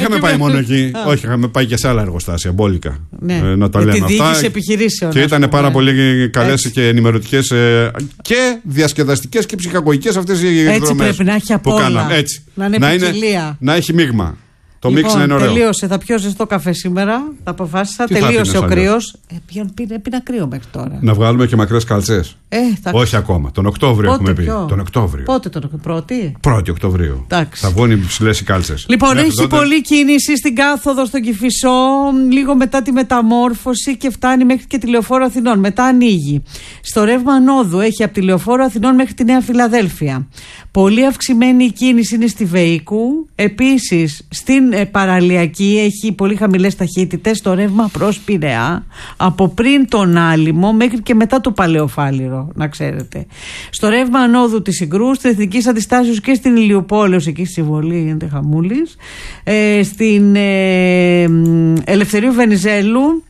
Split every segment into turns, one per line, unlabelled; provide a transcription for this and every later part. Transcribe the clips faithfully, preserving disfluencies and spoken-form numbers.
είχαμε πάει μόνο εκεί. Όχι, είχαμε πάει και σε άλλα εργοστάσια, μπόλικα.
Ναι.
Ε, να τα
με
λέμε
τη
αυτά.
Επιχειρήσεων.
Και ήταν πάρα πολύ καλές και ενημερωτικές ε, και διασκεδαστικές και ψυχαγωγικές αυτές οι εκδρομές.
Έτσι πρέπει να έχει απ' όλα.
Έτσι.
Να είναι ποικιλία.
Να έχει μείγμα. Το
λοιπόν,
μίξ να είναι ωραίο.
Τελείωσε. Θα πιω ζεστό καφέ σήμερα. Τα αποφάσισα.
Τι
τελείωσε ο κρύος. Ε, πήνα, πήνα κρύο μέχρι τώρα.
Να βγάλουμε και μακρές καλτσές.
Ε,
όχι ακόμα. Τον Οκτώβριο
πότε,
έχουμε πει.
Ποιο?
Τον Οκτώβριο.
Πότε τον Πρώτη?
Πρώτη Οκτωβρίου.
Εντάξει.
Θα βγουν οι ψηλές οι κάλτσες.
Λοιπόν,
μέχρι
έχει
τότε...
πολλή κίνηση στην κάθοδο στον Κηφισό, λίγο μετά τη μεταμόρφωση και φτάνει μέχρι και τη Λεωφόρο Αθηνών. Μετά ανοίγει. Στο ρεύμα ανόδου έχει από τη Λεωφόρο Αθηνών μέχρι τη Νέα Φιλαδέλφια. Πολύ αυξημένη η κίνηση είναι στη Βεϊκού. Επίσης, στην ε, παραλιακή έχει πολύ χαμηλές ταχύτητες στο ρεύμα προς Πειραιά, από πριν τον Άλυμο μέχρι και μετά το Παλαιοφάλιρο, να ξέρετε. Στο ρεύμα ανόδου της Συγκρού, στην Εθνικής Αντιστάσεως και στην Ηλιουπόλεως, εκεί στη Βολή είναι χαμούλης. Ε, στην ε, Ελευθερίου Βενιζέλου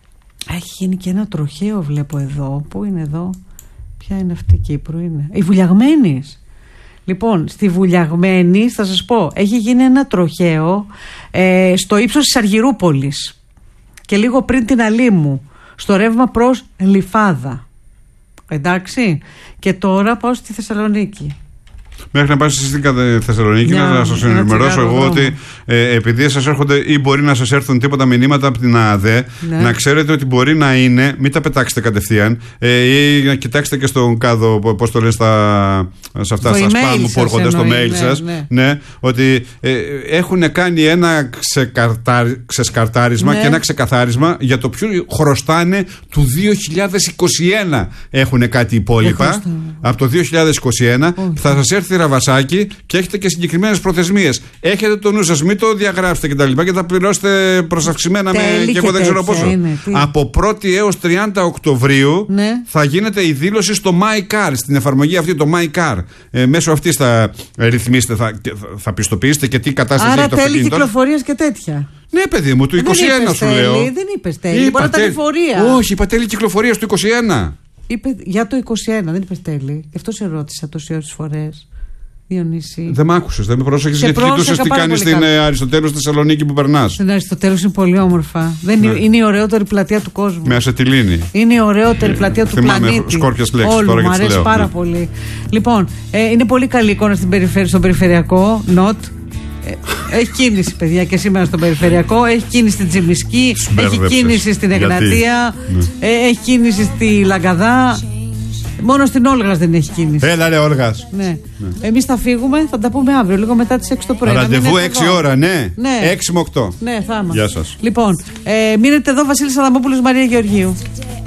έχει γίνει και ένα τροχαίο, βλέπω εδώ. Πού είναι εδώ? Ποια είναι αυτή, Κύπρο είναι? Η Βουλιαγμένης. Λοιπόν, στη Βουλιαγμένη, θα σας πω, έχει γίνει ένα τροχαίο ε, στο ύψος της Αργυρούπολης και λίγο πριν την Αλήμου, στο ρεύμα προς Λιφάδα. Εντάξει, και τώρα πάω στη Θεσσαλονίκη.
Μέχρι να πάτε στην Θεσσαλονίκη, yeah, να σας ενημερώσω εγώ ότι ε, επειδή σας έρχονται ή μπορεί να σας έρθουν τίποτα μηνύματα από την ΑΔΕ, ναι, να ξέρετε ότι μπορεί να είναι, μην τα πετάξετε κατευθείαν, ε, ή να κοιτάξετε και στον κάδο, πώς το λένε, στα, σε αυτά στα spam που έρχονται στο mail ναι, σας, ναι. Ναι, ότι ε, έχουν κάνει ένα ξεκαρτάρι, ξεσκαρτάρισμα ναι, και ένα ξεκαθάρισμα για το ποιο χρωστάνε του δύο χιλιάδες είκοσι ένα. Έχουν κάτι υπόλοιπα από το δύο χιλιάδες είκοσι ένα. Oh. Θα σας έρθει ραβασάκι και έχετε και συγκεκριμένες προθεσμίες. Έχετε το νου σας, μην το διαγράψετε και τα λοιπά και θα πληρώσετε προσαυξημένα με, και εγώ δεν ξέρω πόσο. Είναι, από πρώτη έως τριάντα Οκτωβρίου ναι, θα γίνεται η δήλωση στο MyCar, στην εφαρμογή αυτή, το MyCar. Ε, μέσω αυτής θα ρυθμίσετε, θα, θα πιστοποιήσετε και τι κατάσταση
άρα
έχει το αυτοκίνητο.
Άρα τέλη κυκλοφορίας και τέτοια.
Ναι, παιδί μου, του είκοσι ένα σου λέω.
Δεν είπες τέλη, μπορεί να ήταν εφορία.
Όχι, είπα τέλη κυκλοφορίας του είκοσι ένα.
Είπε, για το είκοσι ένα, δεν είπες τέλη. Γι' αυτό σε ρώτησα τόσες ώρες φορές. Διονύση.
Δεν μ' άκουσες, δεν με πρόσεχες, γιατί κοιτούσες τι κάνεις στην Αριστοτέλους στη Θεσσαλονίκη που περνάς.
Στην Αριστοτέλους είναι πολύ όμορφα. Δεν ναι, είναι η ωραιότερη πλατεία του κόσμου.
Με ασετιλίνη.
Είναι η ωραιότερη πλατεία του
θυμάμαι
πλανήτη.
Σκόρπιας λέξεις
Όλου,
τώρα
μου
και τις
αρέσει
λέω.
πάρα
ναι, πολύ.
Λοιπόν, ε, είναι πολύ καλή εικόνα στην περιφέρει, στον περιφερειακό. Νοτ. Έχει κίνηση, παιδιά, και σήμερα στον περιφερειακό. Έχει κίνηση στην Τσιμισκή. Έχει κίνηση στην Εγνατία. Ναι. Ε, έχει κίνηση στη Λαγκαδά. Μόνο στην Όλγας δεν έχει κίνηση.
Έλα ρε Όλγας.
Ναι. Ναι. Εμείς θα φύγουμε, θα τα πούμε αύριο, λίγο μετά τις έξι το πρωί.
Ραντεβού έξι ώρα, ναι. ναι. έξι με οκτώ.
Ναι, θα είμαστε.
Γεια σας.
Λοιπόν, ε, μείνετε εδώ, Βασίλης Αδαμόπουλος, Μαρία Γεωργίου.